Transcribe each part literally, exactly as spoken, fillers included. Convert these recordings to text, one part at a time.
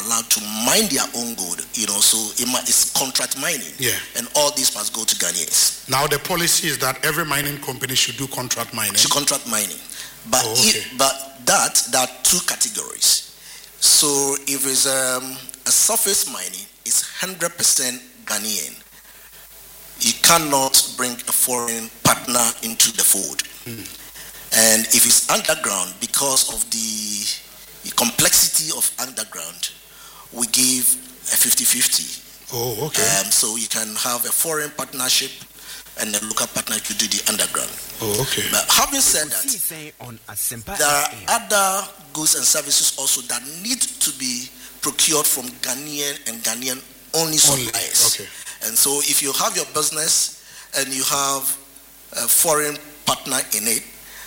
allowed to mine their own gold, you know, so it might, it's contract mining. Yeah. And all this must go to Ghanaians. Now the policy is that every mining company should do contract mining. To contract mining. But, oh, okay. it, but that, there are two categories. So if it's um, a surface mining, it's one hundred percent Ghanaian. You cannot bring a foreign partner into the fold. Mm. And if it's underground, because of the, the complexity of underground, we give a fifty-fifty. Oh, okay. Um, so you can have a foreign partnership and a local partner to do the underground. Oh, okay. But having said that, there are other goods and services also that need to be procured from Ghanaian and Ghanaian only suppliers. Okay. And so if you have your business and you have a foreign partner in it,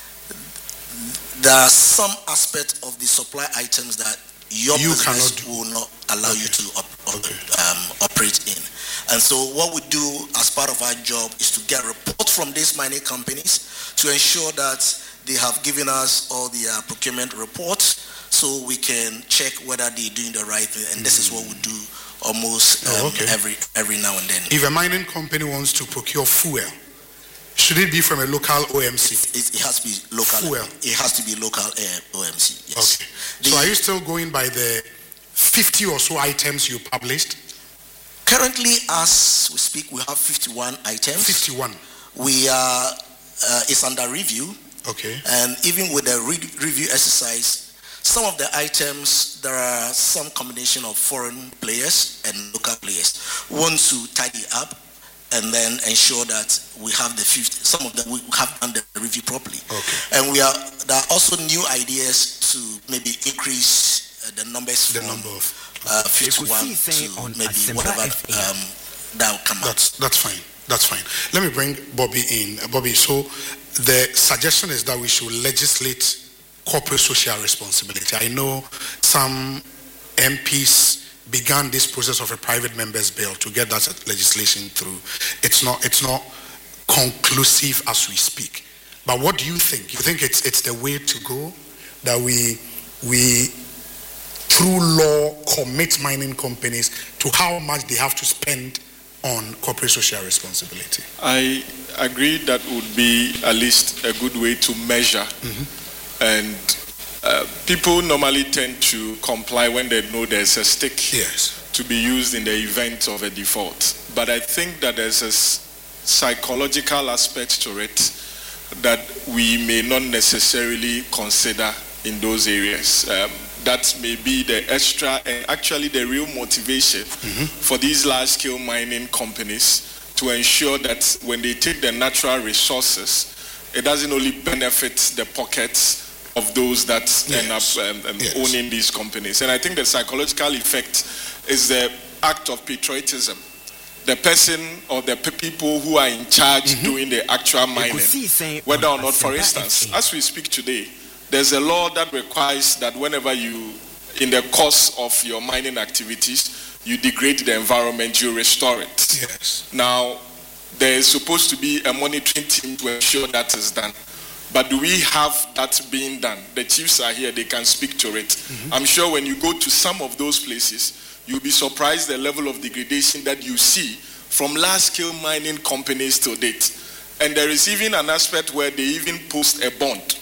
there are some aspects of the supply items that your you business cannot will not allow okay. you to op- okay. um, operate in. And so what we do as part of our job is to get reports from these mining companies to ensure that they have given us all the uh, procurement reports so we can check whether they're doing the right thing. And mm. this is what we do almost um, oh, okay. every every now and then. If a mining company wants to procure fuel, should it be from a local O M C? It, it, it has to be local. Fuel. It has to be local uh, O M C. Yes. Okay. The, so are you still going by the fifty or so items you published? Currently, as we speak, we have fifty-one items. fifty-one. We are. Uh, it's under review. Okay. And even with the re- review exercise, some of the items, there are some combination of foreign players and local players. We want to tidy up and then ensure that we have the fifty, some of them we have done the review properly. Okay. And we are, there are also new ideas to maybe increase uh, the numbers the from number of uh, fifty-one to maybe whatever um, that will come that's, out. That's fine. That's fine. Let me bring Bobby in. Uh, Bobby, so the suggestion is that we should legislate corporate social responsibility. I know some M Ps began this process of a private members bill to get that legislation through. It's not it's not conclusive as we speak. But what do you think? You think it's it's the way to go, that we we through law commit mining companies to how much they have to spend on corporate social responsibility? I agree that would be at least a good way to measure. Mm-hmm. And uh, people normally tend to comply when they know there's a stick yes. to be used in the event of a default. But I think that there's a psychological aspect to it that we may not necessarily consider in those areas. Um, that may be the extra and actually the real motivation mm-hmm. for these large-scale mining companies to ensure that when they take the natural resources, it doesn't only benefit the pockets of those that yes. end up um, um, yes. owning these companies. And I think the psychological effect is the act of patriotism. The person or the people who are in charge mm-hmm. doing the actual mining, whether or not, for instance, as we speak today, there's a law that requires that whenever you, in the course of your mining activities, you degrade the environment, you restore it. Yes. Now, there is supposed to be a monitoring team to ensure that is done. But do we have that being done? The chiefs are here, they can speak to it. Mm-hmm. I'm sure when you go to some of those places, you'll be surprised the level of degradation that you see from large-scale mining companies to date. And there is even an aspect where they even post a bond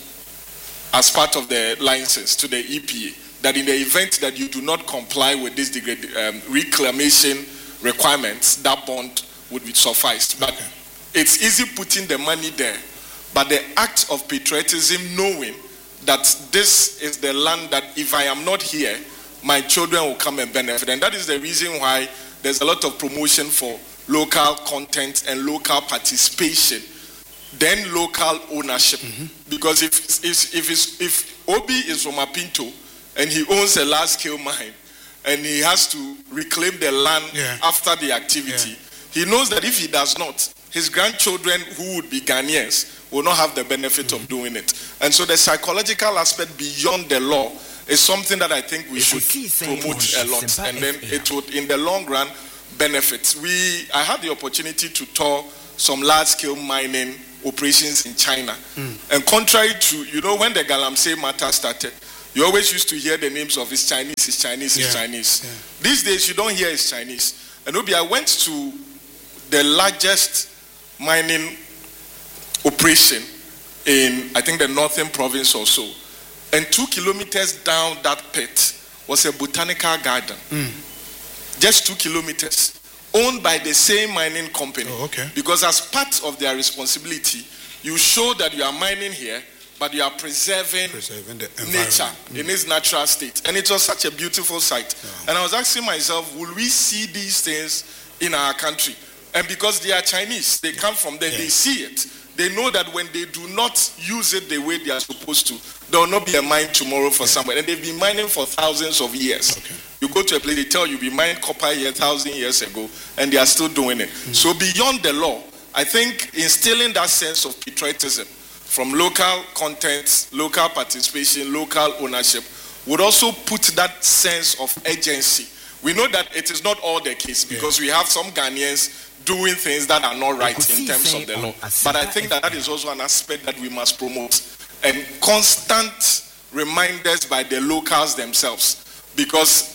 as part of the license to the E P A, that in the event that you do not comply with this degrade, um, reclamation requirements, that bond would be sufficed. But okay. it's easy putting the money there. But the act of patriotism, knowing that this is the land that if I am not here, my children will come and benefit. And that is the reason why there's a lot of promotion for local content and local participation, then local ownership. Mm-hmm. Because if if if, it's, if Obi is from Apinto and he owns a large-scale mine and he has to reclaim the land yeah. after the activity, yeah. he knows that if he does not, his grandchildren who would be Ghanaians will not have the benefit mm-hmm. of doing it. And so the psychological aspect beyond the law is something that I think we should promote a lot. And then it would, in the long run, benefit. We, I had the opportunity to tour some large-scale mining operations in China. Mm. And contrary to, you know, when the Galamsey matter started, You always used to hear the names of it's Chinese, it's Chinese, it's Yeah. Chinese. Yeah. These days, you don't hear it's Chinese. And Obi, I went to the largest mining operation in, I think, the northern province or so. And two kilometers down that pit was a botanical garden. Mm. Just two kilometers. Owned by the same mining company. Oh, okay. Because as part of their responsibility, you show that you are mining here, but you are preserving, Preserving the nature environment. in its natural state. And it was such a beautiful sight. Yeah. And I was asking myself, will we see these things in our country? And because they are Chinese, they come from there, Yeah. they see it. They know that when they do not use it the way they are supposed to, there will not be a mine tomorrow for somebody. And they've been mining for thousands of years. Okay. You go to a place, they tell you we mined copper here a thousand years ago, and they are still doing it. Mm. So beyond the law, I think instilling that sense of patriotism from local content, local participation, local ownership would also put that sense of urgency. We know that it is not all the case because yeah. we have some Ghanaians doing things that are not right in terms of the law. But I think that that is also an aspect that we must promote. And constant reminders by the locals themselves. Because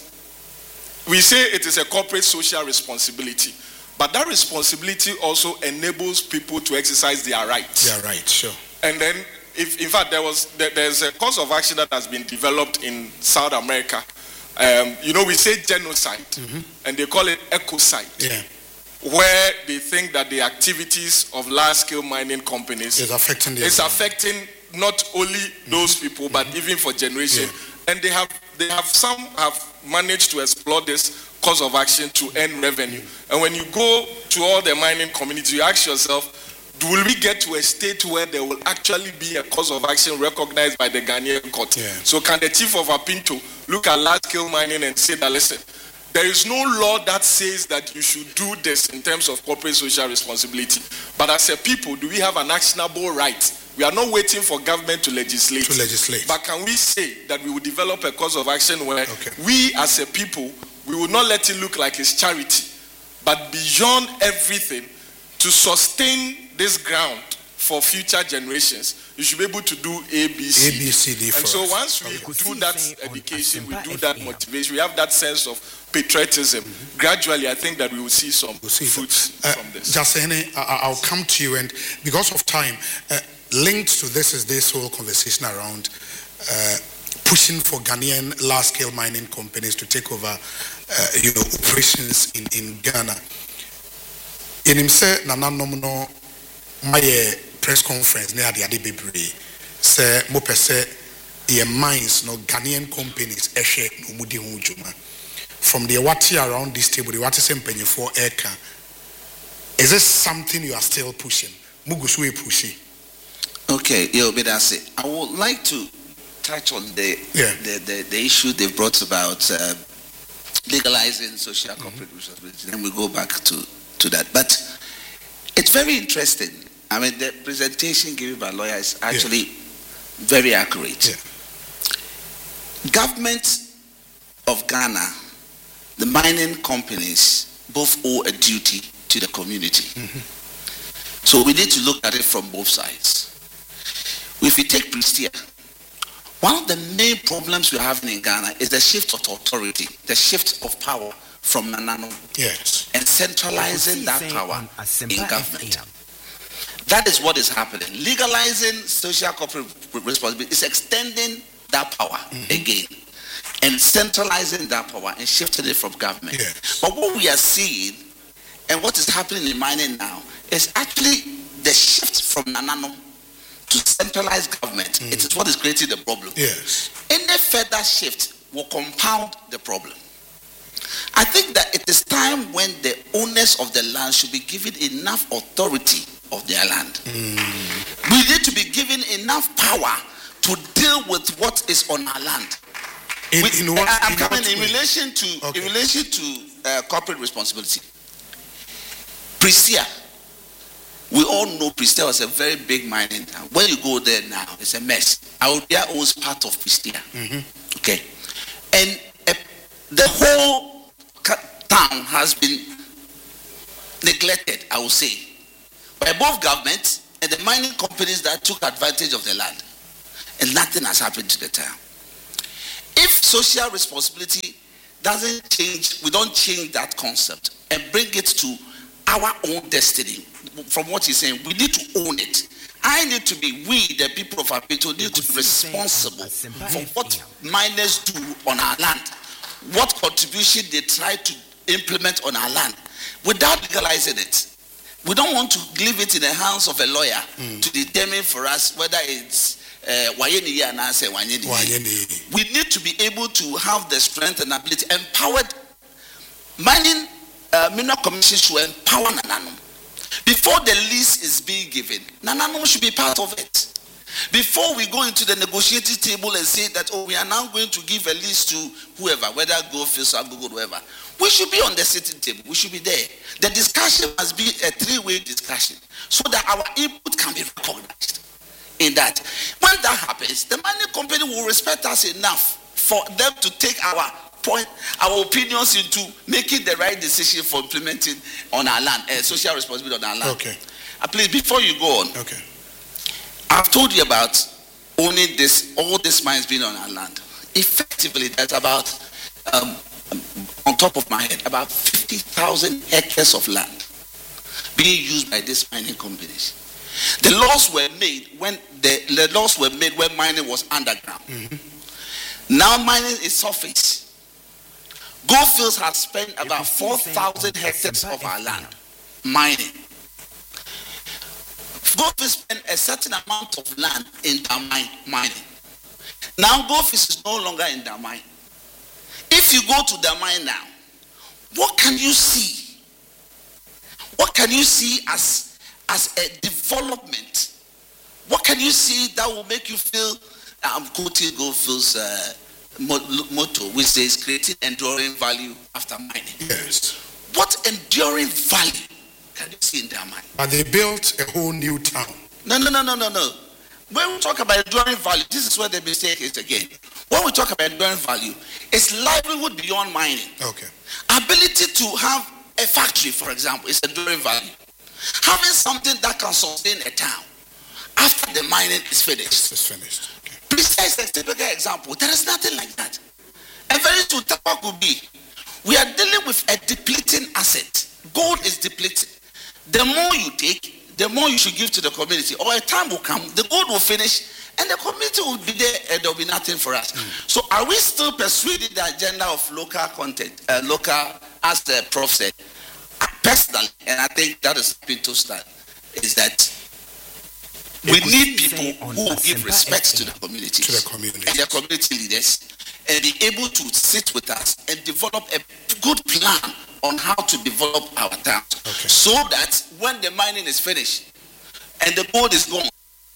we say it is a corporate social responsibility. But that responsibility also enables people to exercise their rights. Their rights, sure. And then, if, in fact, there was there, there's a course of action that has been developed in South America. Um, you know, we say genocide, mm-hmm. and they call it ecocide. Yeah. Where they think that the activities of large-scale mining companies is affecting the is affecting not only mm-hmm. those people, but mm-hmm. even for generations. Yeah. And they have they have some have managed to explore this cause of action to earn revenue. And when you go to all the mining communities, you ask yourself, will we get to a state where there will actually be a cause of action recognized by the Ghanaian court? Yeah. So can the chief of Apinto look at large-scale mining and say that, listen, there is no law that says that you should do this in terms of corporate social responsibility. But as a people, do we have an actionable right? We are not waiting for government to legislate. To legislate. But can we say that we will develop a cause of action where okay. we as a people, we will not let it look like it's charity, but beyond everything, to sustain this ground for future generations, you should be able to do A, B, C. A, B, C, D for And so us. once we okay. do that education, we do that motivation, we have that sense of patriotism, mm-hmm. gradually I think that we will see some we'll see fruits uh, from this. Jasene, I'll come to you, and because of time, uh, linked to this is this whole conversation around uh, pushing for Ghanaian large-scale mining companies to take over, uh, you know, operations in, in Ghana. In himself, Nana Nomuno, my press conference near the Adi Bebre, say, Mopese, the mines, no Ghanaian companies, Eshe, no Mudi Hujuma. From the Wati around this table, the Wati Sempenye for Eka. Is this something you are still pushing? Muguswe pushi. Okay, yo, Bedase, I would like to touch on the yeah. the, the, the issue they brought about uh, legalizing social corporate mm-hmm. responsibility. Then we go back to, to that. But it's very interesting. I mean, the presentation given by lawyer is actually yeah. very accurate. Yeah. Government of Ghana, the mining companies, both owe a duty to the community. Mm-hmm. So we need to look at it from both sides. If we take Prestea, one of the main problems we're having in Ghana is the shift of authority, the shift of power from Nanano. Yes. And centralizing that power in government. That is what is happening. Legalizing social corporate responsibility is extending that power mm-hmm. again and centralizing that power and shifting it from government. Yes. But what we are seeing and what is happening in mining now is actually the shift from Nanano to centralized government. Mm. It is what is creating the problem. Yes. Any further shift will compound the problem. I think that it is time when the owners of the land should be given enough authority of their land. Mm. We need to be given enough power to deal with what is on our land. In, we, in what, I'm in coming what in way? relation to okay. in relation to uh, corporate responsibility. Prestea. We all know Prestea was a very big mining town. When you go there now, it's a mess. Aodia owns part of Prestea. Mm-hmm. Okay. And uh, the whole town has been neglected, I would say, by both governments and the mining companies that took advantage of the land. And nothing has happened to the town. social responsibility doesn't change, we don't change that concept and bring it to our own destiny. From what he's saying, we need to own it. I need to be, we, the people of our people, need to be responsible for what miners do on our land, what contribution they try to implement on our land without legalizing it. We don't want to leave it in the hands of a lawyer mm. to determine for us whether it's uh, Wayeni and I say Wayeni. We need to be able to have the strength and ability, empowered mining uh, mineral commission should empower Nananum. Before the lease is being given, Nananum should be part of it. Before we go into the negotiating table and say that, oh, we are now going to give a lease to whoever, whether Goldfields or Google, whoever, we should be on the sitting table. We should be there. The discussion must be a three-way discussion so that our input can be recognized. In that, when that happens, the mining company will respect us enough for them to take our point, our opinions into making the right decision for implementing on our land, uh, social responsibility on our land. Okay. Uh, please, before you go on, okay. I've told you about owning this, all these mines being on our land. Effectively, that's about, um, on top of my head, about fifty thousand hectares of land being used by these mining companies. The laws were made when the, the laws were made when mining was underground. Mm-hmm. Now mining is surface. Goldfields has spent about four thousand hectares of our land mining. Goldfields spent a certain amount of land in Damine mining. Now Goldfields is no longer in Damine. If you go to Damine now, what can you see? What can you see as as a development? What can you see that will make you feel? I'm quoting Goldfields' uh, motto, which says creating enduring value after mining. Yes. What enduring value can you see in their mind? And they built a whole new town. No, no, no, no, no, no. When we talk about enduring value, this is where the mistake is again. When we talk about enduring value, it's livelihood beyond mining. Okay. Ability to have a factory, for example, is enduring value. Having something that can sustain a town after the mining is finished. It's finished. Okay. Precise a typical example. There is nothing like that. And very soon, Tapa could be. We are dealing with a depleting asset. Gold is depleted. The more you take, the more you should give to the community. Or a time will come, the gold will finish, and the community will be there, and there will be nothing for us. Mm. So, are we still persuading the agenda of local content, uh, local, as the prof said? Personally, and I think that is Pinto's style, is that we need people who will give respect to the community, to the community, and the community leaders, and be able to sit with us and develop a good plan on how to develop our towns, okay. So that when the mining is finished and the gold is gone,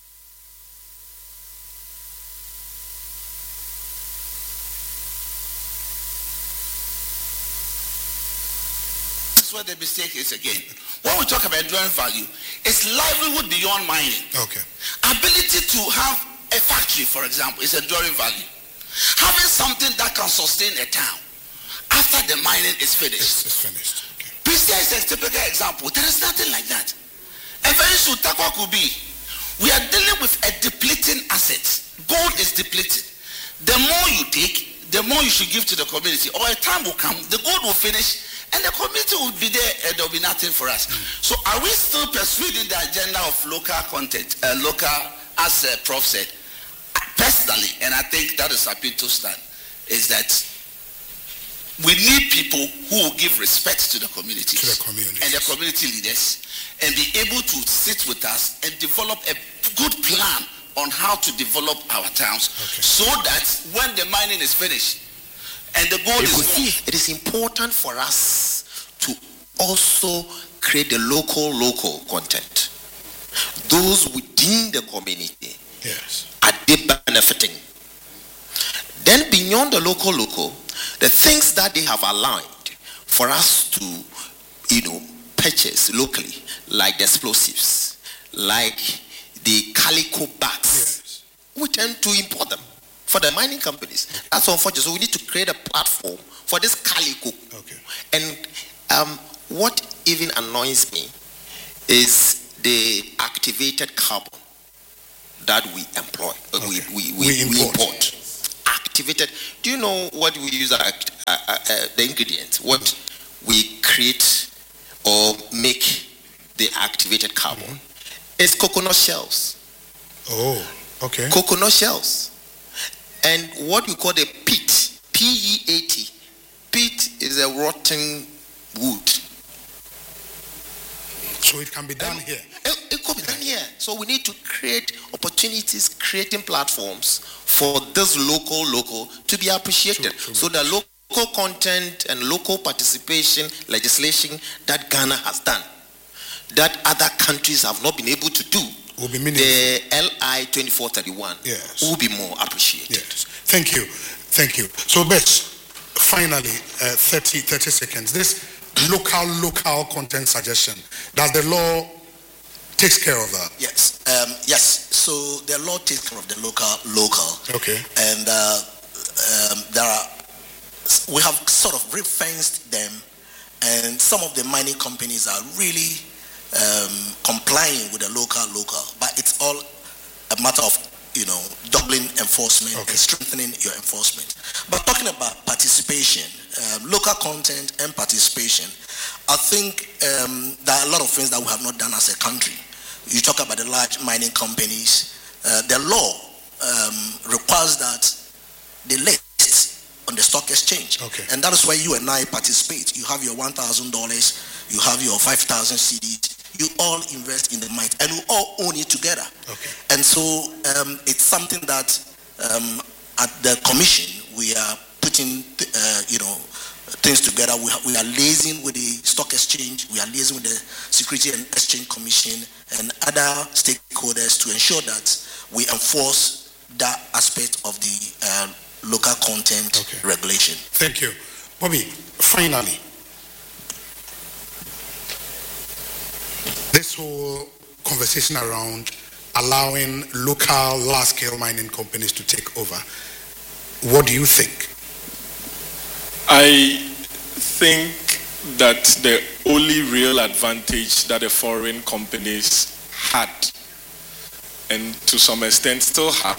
where the mistake is again. When we talk about enduring value, it's livelihood beyond mining. Okay. Ability to have a factory, for example, is enduring value. Having something that can sustain a town after the mining is finished. It's, it's finished. Okay. Pristia is a typical example. There is nothing like that. And very soon, Takwa could be. We are dealing with a depleting asset. Gold is depleted. The more you take, the more you should give to the community. Or a time will come, the gold will finish, and the community will be there, and there will be nothing for us. Mm. So are we still persuading the agenda of local content, uh, local, as uh, Prof said? Personally, and I think that is Apinto's stand, is that we need people who will give respect to the community, to the community, and the community leaders, and be able to sit with us and develop a good plan on how to develop our towns, okay. So that when the mining is finished, and the gold is gone. It is important for us to also create the local, local content. Those within the community, yes, are they benefiting? Then beyond the local, local, the things that they have aligned for us to, you know, purchase locally, like the explosives, like the calico bags, yes, we tend to import them for the mining companies. That's unfortunate. So we need to create a platform for this calico. Okay. And um, what even annoys me is the activated carbon that we employ. Uh, okay. we, we, we, we import. we import. activated. Do you know what we use, uh, uh, uh, the ingredients, what we create or make the activated carbon? Mm-hmm. It's coconut shells. Oh, okay. Coconut shells. And what we call the peat, P E A T. Peat is a rotten wood. So it can be done um, here? It, it could be done here. So we need to create opportunities, creating platforms for this local, local to be appreciated. True, true, so the local content and local participation legislation that Ghana has done, that other countries have not been able to do, will be the L I twenty-four thirty-one yes. will be more appreciated. Yes. Thank you. Thank you. So, Beth, finally, uh, thirty, thirty seconds. This local, local content suggestion, does the law take care of that? Yes. Um, yes. So the law takes care of the local, local. Okay. And uh, um, there are, we have sort of ring-fenced them, and some of the mining companies are really um, complying with the local, local. But it's all a matter of, you know, doubling enforcement okay. and strengthening your enforcement. But talking about participation, um, local content and participation, I think um, there are a lot of things that we have not done as a country. You talk about the large mining companies. Uh, the law um, requires that they list on the stock exchange. Okay. And that is why you and I participate. You have your one thousand dollars, you have your five thousand C Ds, you all invest in the mine, and we all own it together. Okay. And so um, it's something that um, at the commission we are putting, uh, you know, things together. We, ha- we are liaising with the stock exchange, we are liaising with the Security and Exchange Commission and other stakeholders to ensure that we enforce that aspect of the uh, local content okay. regulation. Thank you. Bobby, finally, this whole conversation around allowing local large-scale mining companies to take over, what do you think? I think that the only real advantage that the foreign companies had, and to some extent still have,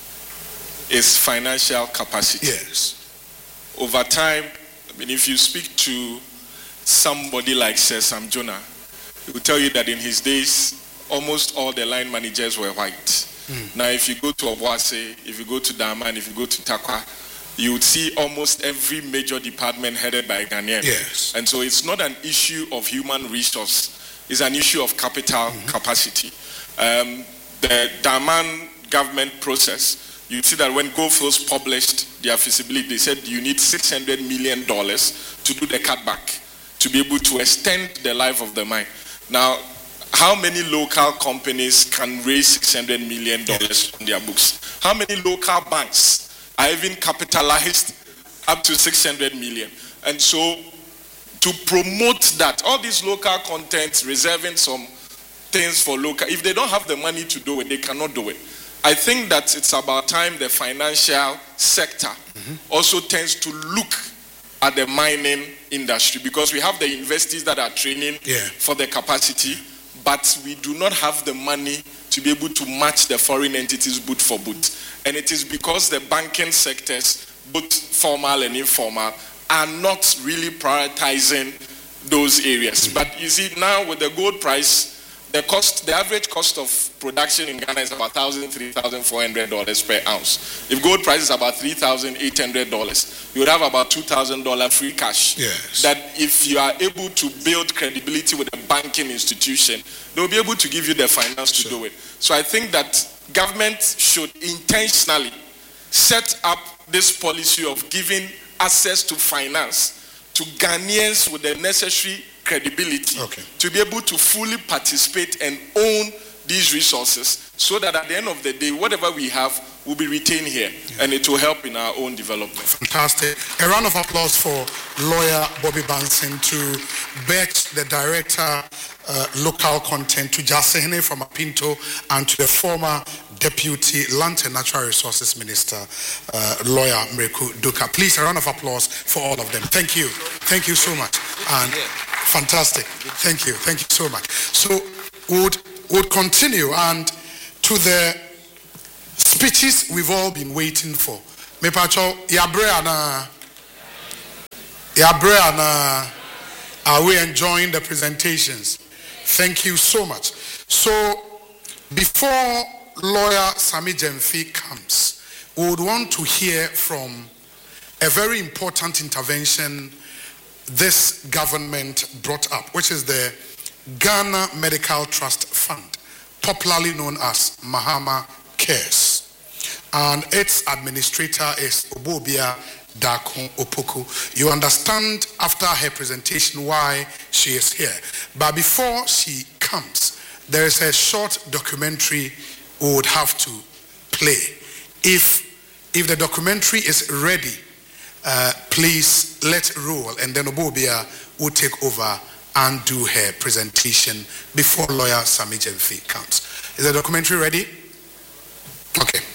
is financial capacity. Yes. Over time, I mean, if you speak to somebody like Sir Sam Jonah, he will tell you that in his days, almost all the line managers were white. Mm. Now, if you go to Obuasi, if you go to Daman, if you go to Takwa, you would see almost every major department headed by Ghanaian. Yes. And so it's not an issue of human resource, it's an issue of capital mm-hmm. capacity. Um, the Daman government process, you see that when Goldfields published their feasibility, they said you need six hundred million dollars to do the cutback, to be able to extend the life of the mine. Now, how many local companies can raise six hundred million dollars on their books? How many local banks are even capitalized up to six hundred million? And so, to promote that, all these local contents, reserving some things for local, if they don't have the money to do it, they cannot do it. I think that it's about time the financial sector mm-hmm. also tends to look at the mining industry, because we have the universities that are training yeah. for the capacity, but we do not have the money to be able to match the foreign entities boot for boot. And it is because the banking sectors, both formal and informal, are not really prioritizing those areas. Mm-hmm. But you see, now with the gold price, the cost, the average cost of production in Ghana is about one thousand, three thousand four hundred dollars per ounce. If gold price is about three thousand eight hundred dollars, you would have about two thousand dollars free cash. Yes. That if you are able to build credibility with a banking institution, they'll be able to give you the finance to sure. do it. So I think that government should intentionally set up this policy of giving access to finance to Ghanaians with the necessary credibility okay. to be able to fully participate and own these resources, so that at the end of the day, whatever we have will be retained here, yeah. and it will help in our own development. Fantastic. A round of applause for lawyer Bobby Bansing, to Bex, the director, uh, local content, to Jasehene from Apinto, and to the former deputy land and natural resources minister, uh, lawyer Mreku Duka. Please, a round of applause for all of them. Thank you. Thank you so much. And fantastic. Thank you. Thank you so much. So would would continue, and to the speeches we've all been waiting for. Me pacho yabre ana yabre ana. Are we enjoying the presentations? Thank you so much. So before lawyer Sammy Gyamfi comes, we would want to hear from a very important intervention this government brought up, which is the Ghana Medical Trust Fund, popularly known as Mahama Cares. And its administrator is Obobia Darko Opoku. You understand after her presentation why she is here. But before she comes, there is a short documentary we would have to play. If, if the documentary is ready, uh, please let roll, and then Obobia will take over and do her presentation before lawyer Sammy Gyamfi comes. Is the documentary ready? Okay.